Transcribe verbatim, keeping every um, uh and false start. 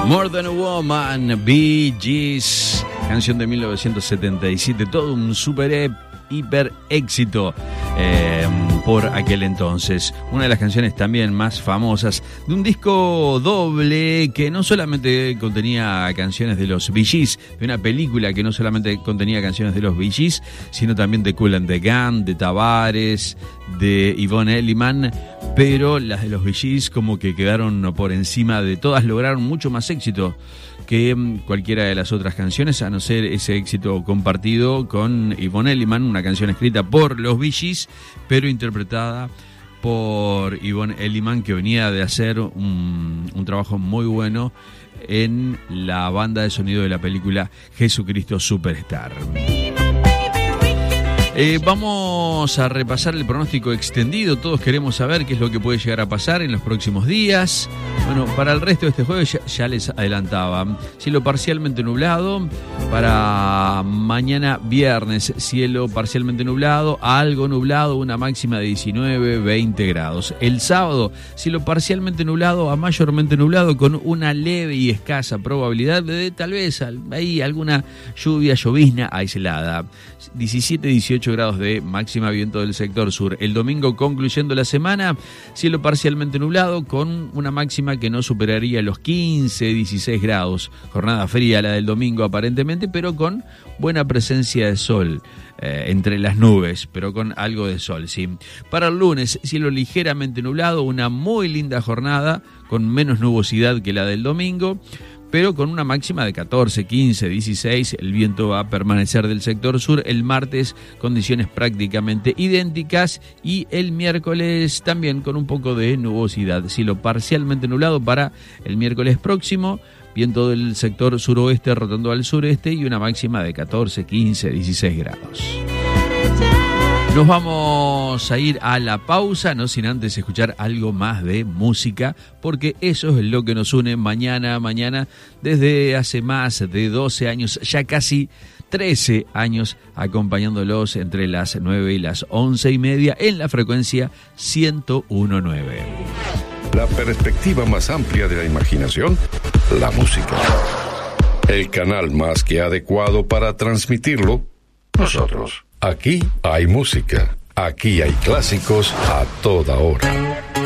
More Than a Woman, Bee Gees, canción de mil novecientos setenta y siete, todo un super hiper éxito eh, por aquel entonces. Una de las canciones también más famosas de un disco doble que no solamente contenía canciones de los Bee Gees, de una película que no solamente contenía canciones de los Bee Gees, sino también de Kool and the Gang, de Tavares, de Yvonne Elliman, pero las de los Bee Gees como que quedaron por encima de todas, lograron mucho más éxito que cualquiera de las otras canciones, a no ser ese éxito compartido con Yvonne Elliman, una canción escrita por los Bee Gees, pero interpretada por Yvonne Elliman, que venía de hacer un, un trabajo muy bueno en la banda de sonido de la película Jesucristo Superstar. Eh, vamos a repasar el pronóstico extendido. Todos queremos saber qué es lo que puede llegar a pasar en los próximos días. Bueno, para el resto de este jueves ya, ya les adelantaba. Cielo parcialmente nublado. Para mañana viernes, cielo parcialmente nublado, algo nublado, una máxima de diecinueve, veinte grados. El sábado, cielo parcialmente nublado a mayormente nublado, con una leve y escasa probabilidad de tal vez ahí alguna lluvia, llovizna aislada. diecisiete, dieciocho grados de máxima, viento del sector sur. El domingo, concluyendo la semana, cielo parcialmente nublado con una máxima que no superaría los quince, dieciséis grados. Jornada fría la del domingo aparentemente, pero con buena presencia de sol eh, entre las nubes, pero con algo de sol, sí. Para el lunes, cielo ligeramente nublado, una muy linda jornada con menos nubosidad que la del domingo, pero con una máxima de catorce, quince, dieciséis, el viento va a permanecer del sector sur. El martes, condiciones prácticamente idénticas, y el miércoles también con un poco de nubosidad, cielo parcialmente nublado para el miércoles próximo, viento del sector suroeste rotando al sureste y una máxima de catorce, quince, dieciséis grados. Nos vamos a ir a la pausa, no sin antes escuchar algo más de música, porque eso es lo que nos une mañana, mañana, desde hace más de doce años, ya casi trece años, acompañándolos entre las nueve y las once y media en la frecuencia ciento uno punto nueve. La perspectiva más amplia de la imaginación, la música. El canal más que adecuado para transmitirlo, nosotros. Aquí hay música, aquí hay clásicos a toda hora.